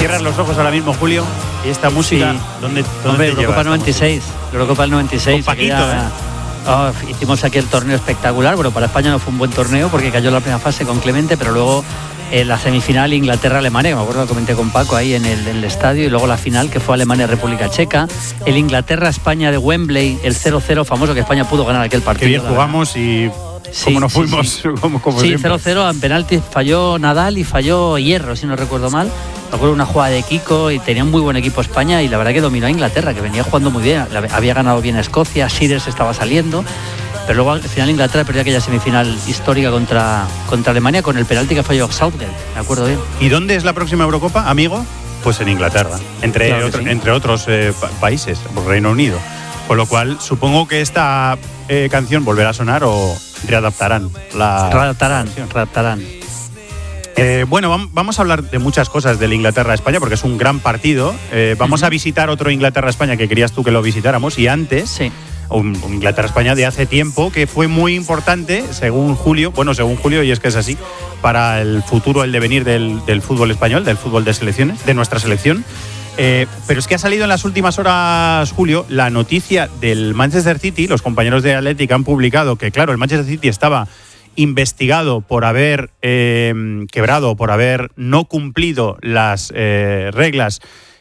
Cierras los ojos ahora mismo, Julio, y esta música, sí. ¿Dónde Hombre, te Eurocopa 96. Eurocopa del 96. Con Paquito, hicimos aquí el torneo espectacular. Bueno, para España no fue un buen torneo porque cayó en la primera fase con Clemente, pero luego la semifinal Inglaterra-Alemania, que me acuerdo que comenté con Paco ahí en el estadio, y luego la final que fue Alemania-República Checa, el Inglaterra-España de Wembley, el 0-0 famoso que España pudo ganar aquel partido. Qué bien jugamos y como nos fuimos. Sí, como sí 0-0 en penaltis, falló Nadal y falló Hierro, si no recuerdo mal. Me acuerdo una jugada de Kiko y tenía un muy buen equipo España y la verdad que dominó a Inglaterra, que venía jugando muy bien, había ganado bien a Escocia, Siders estaba saliendo, pero luego al final Inglaterra perdió aquella semifinal histórica contra Alemania con el penalti que falló Southgate, me acuerdo bien. ¿Y dónde es la próxima Eurocopa, amigo? Pues en Inglaterra, entre otros países, por Reino Unido. Con lo cual, supongo que esta canción volverá a sonar o readaptarán. Readaptarán. Bueno, vamos a hablar de muchas cosas del Inglaterra-España porque es un gran partido. Vamos a visitar otro Inglaterra-España que querías tú que lo visitáramos y antes... Sí. Un Inglaterra-España de hace tiempo que fue muy importante, según Julio, y es que es así, para el futuro, el devenir del fútbol español, del fútbol de selecciones, de nuestra selección. Pero es que ha salido en las últimas horas, Julio, la noticia del Manchester City. Los compañeros de Athletic han publicado que, claro, el Manchester City estaba investigado por haber quebrado, por haber no cumplido las reglas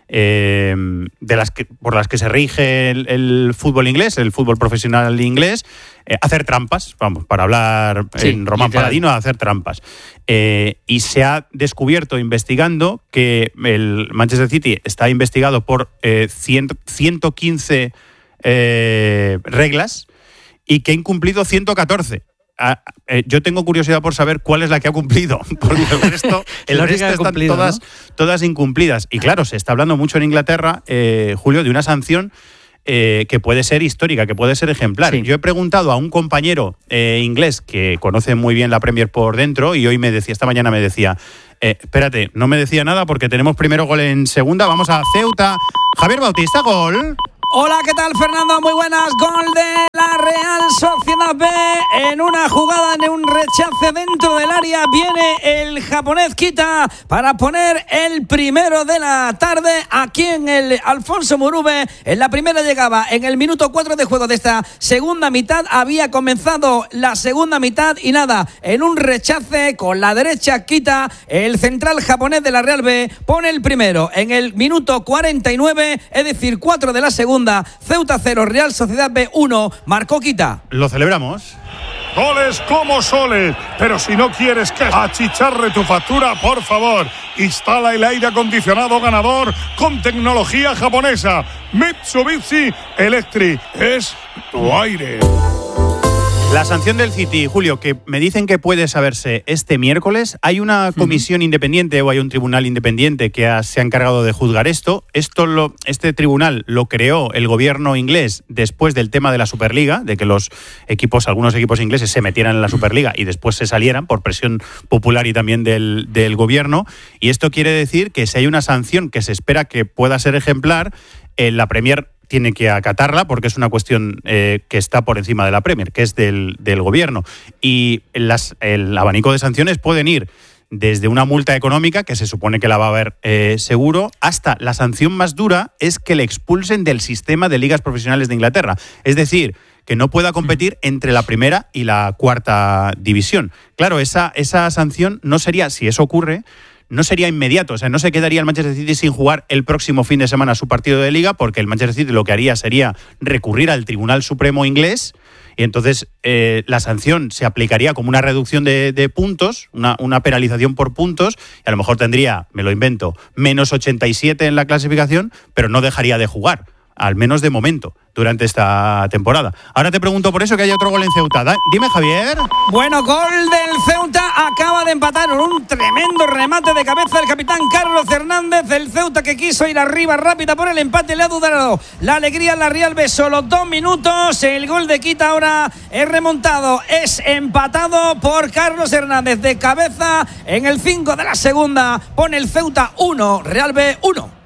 por las que se rige el fútbol inglés, el fútbol profesional inglés, hacer trampas, vamos, para hablar en Román Paladino, hacer trampas. Y se ha descubierto investigando que el Manchester City está investigado por 115 reglas y que ha incumplido 114. Yo tengo curiosidad por saber cuál es la que ha cumplido, porque el resto están todas incumplidas. Y claro, se está hablando mucho en Inglaterra, Julio, de una sanción que puede ser histórica, que puede ser ejemplar. Sí. Yo he preguntado a un compañero inglés que conoce muy bien la Premier por dentro y hoy esta mañana me decía, espérate, no me decía nada porque tenemos primero gol en segunda, vamos a Ceuta. Javier Bautista, gol. Hola, ¿qué tal, Fernando? Muy buenas. Gol de la Real Sociedad B en una jugada, en un rechace dentro del área. Viene el japonés Kita para poner el primero de la tarde aquí en el Alfonso Murube. En la primera llegaba en el minuto 4 de juego de esta segunda mitad. Había comenzado la segunda mitad y nada, en un rechace con la derecha Kita, el central japonés de la Real B, pone el primero en el minuto 49, es decir, 4 de la segunda. Ceuta 0, Real Sociedad B 1, marcó Kita. Lo celebramos. Goles como soles, pero si no quieres que achicharre tu factura, por favor, instala el aire acondicionado ganador con tecnología japonesa. Mitsubishi Electric es tu aire. La sanción del City, Julio, que me dicen que puede saberse este miércoles. Hay una comisión independiente o hay un tribunal independiente que se ha encargado de juzgar esto. Este tribunal lo creó el gobierno inglés después del tema de la Superliga, de que algunos equipos ingleses se metieran en la Superliga y después se salieran por presión popular y también del gobierno. Y esto quiere decir que si hay una sanción que se espera que pueda ser ejemplar, la Premier tiene que acatarla porque es una cuestión que está por encima de la Premier, que es del gobierno. Y el abanico de sanciones pueden ir desde una multa económica, que se supone que la va a haber seguro, hasta la sanción más dura es que le expulsen del sistema de ligas profesionales de Inglaterra. Es decir, que no pueda competir entre la primera y la cuarta división. Claro, esa sanción no sería, si eso ocurre, no sería inmediato, o sea, no se quedaría el Manchester City sin jugar el próximo fin de semana su partido de Liga, porque el Manchester City lo que haría sería recurrir al Tribunal Supremo inglés y entonces la sanción se aplicaría como una reducción de puntos, una penalización por puntos, y a lo mejor tendría, me lo invento, menos 87 en la clasificación, pero no dejaría de jugar, al menos de momento, durante esta temporada. Ahora te pregunto por eso que hay otro gol en Ceuta. Dime, Javier. Bueno, gol del Ceuta, acaba de empatar un tremendo remate de cabeza del capitán Carlos Hernández. El Ceuta que quiso ir arriba rápida por el empate, le ha dudado la alegría en la Real B. Solo 2 minutos, el gol de Kita ahora es remontado, es empatado por Carlos Hernández de cabeza en el 5 de la segunda. Pone el Ceuta 1, Real B 1.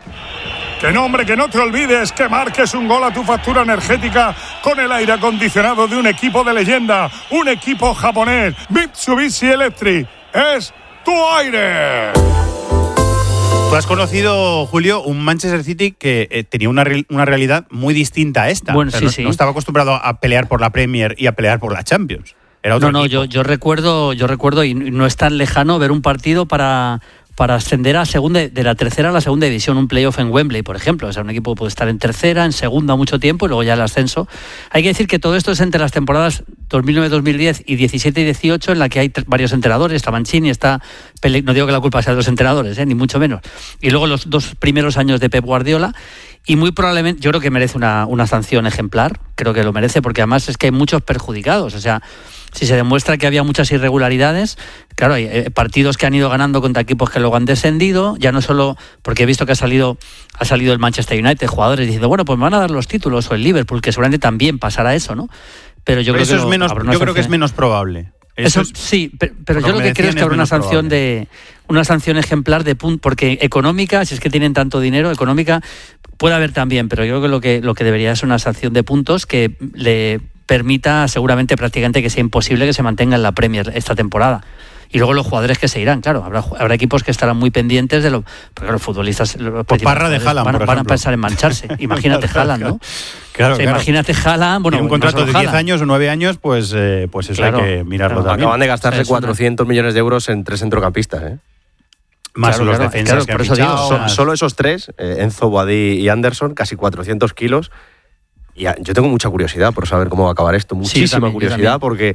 Que no, hombre, que no te olvides que marques un gol a tu factura energética con el aire acondicionado de un equipo de leyenda, un equipo japonés. Mitsubishi Electric es tu aire. Tú has conocido, Julio, un Manchester City que tenía una realidad muy distinta a esta. Bueno, o sea, sí. No estaba acostumbrado a pelear por la Premier y a pelear por la Champions. Era otro equipo. Yo recuerdo, y no es tan lejano ver un partido para ascender a segunda, de la tercera a la segunda división, un playoff en Wembley, por ejemplo. O sea, un equipo puede estar en tercera, en segunda mucho tiempo y luego ya el ascenso. Hay que decir que todo esto es entre las temporadas 2009-2010 y 17 y 18, en la que hay varios entrenadores. Está Mancini, no digo que la culpa sea de los entrenadores, ni mucho menos. Y luego los 2 primeros años de Pep Guardiola. Y muy probablemente, yo creo que merece una sanción ejemplar. Creo que lo merece, porque además es que hay muchos perjudicados. O sea, si se demuestra que había muchas irregularidades, claro, hay partidos que han ido ganando contra equipos que luego han descendido, ya no solo porque he visto que ha salido el Manchester United, jugadores diciendo, bueno, pues me van a dar los títulos, o el Liverpool, que seguramente también pasará eso, ¿no? Pero yo creo eso que creo que es menos probable. Eso sí, pero yo lo que creo es que habrá una sanción ejemplar de punto, porque económica, si es que tienen tanto dinero, económica puede haber también, pero yo creo que lo que debería ser una sanción de puntos que le permita seguramente prácticamente que sea imposible que se mantenga en la Premier esta temporada. Y luego los jugadores que se irán, claro, habrá equipos que estarán muy pendientes de porque los futbolistas pues Parra de Haaland, van a pensar en mancharse. Imagínate Haaland, ¿no? Claro. Imagínate Haaland, bueno, un contrato de 10 años o 9 años, pues eso claro, hay que mirarlo también. Acaban de gastarse 400 millones de euros en 3 centrocampistas, Más los defensas que han fichado. Solo esos 3, Enzo, Boadí y Anderson, casi 400 kilos. Y yo tengo mucha curiosidad por saber cómo va a acabar esto, muchísima curiosidad, porque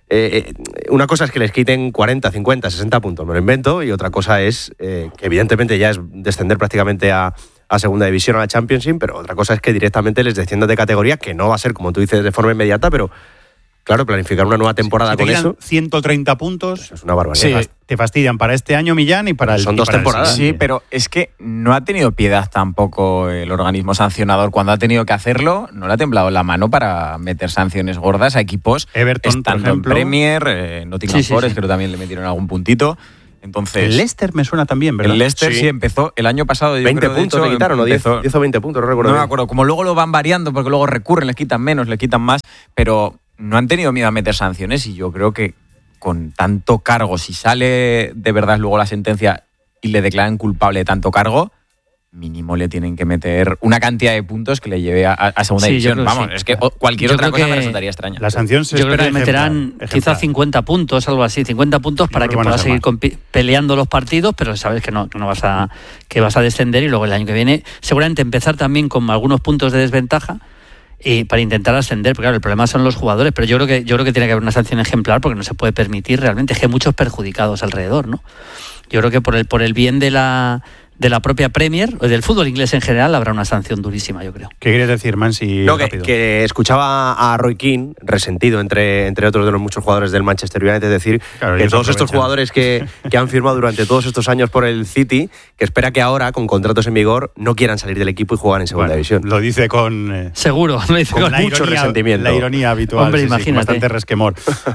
una cosa es que les quiten 40, 50, 60 puntos, me lo invento, y otra cosa es que evidentemente ya es descender prácticamente a segunda división, a la Championship, pero otra cosa es que directamente les desciendan de categoría, que no va a ser, como tú dices, de forma inmediata, pero claro, planificar una nueva temporada con eso. 130 puntos. Eso es una barbaridad. Sí. Te fastidian para este año, Millán, y para el Son 2 temporadas. Sí, pero es que no ha tenido piedad tampoco el organismo sancionador. Cuando ha tenido que hacerlo, no le ha temblado la mano para meter sanciones gordas a equipos Everton, estando por ejemplo, en Premier, Nottingham Forest, creo que también le metieron algún puntito. Entonces, el Leicester me suena también, ¿verdad? El Leicester sí empezó el año pasado. 20 puntos le quitaron, o 10 o 20 puntos, no recuerdo. No me acuerdo. Como luego lo van variando, porque luego recurren, le quitan menos, le quitan más, pero no han tenido miedo a meter sanciones, y yo creo que con tanto cargo, si sale de verdad luego la sentencia y le declaran culpable de tanto cargo, mínimo le tienen que meter una cantidad de puntos que le lleve a segunda división. Vamos, es que cualquier otra cosa me resultaría extraña. La sanción se yo creo que meterán ejemplar. Quizá 50 puntos, algo así, 50 puntos para que puedas seguir peleando los partidos, pero sabes que no vas a descender, y luego el año que viene seguramente empezar también con algunos puntos de desventaja y para intentar ascender, porque claro, el problema son los jugadores, pero yo creo que tiene que haber una sanción ejemplar, porque no se puede permitir realmente, es que hay muchos perjudicados alrededor, ¿no? Yo creo que por el bien de la propia Premier, o del fútbol inglés en general, habrá una sanción durísima, yo creo. ¿Qué quieres decir, Mansi? No, que escuchaba a Roy Keane, resentido entre otros de los muchos jugadores del Manchester United, decir que todos estos jugadores que han firmado durante todos estos años por el City, que espera que ahora, con contratos en vigor, no quieran salir del equipo y jugar en segunda división. Lo dice con... Seguro, lo dice con mucho resentimiento. La ironía habitual. Hombre, imagínate. Bastante resquemor.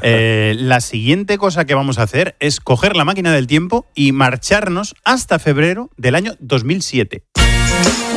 La siguiente cosa que vamos a hacer es coger la máquina del tiempo y marcharnos hasta febrero del año 2007.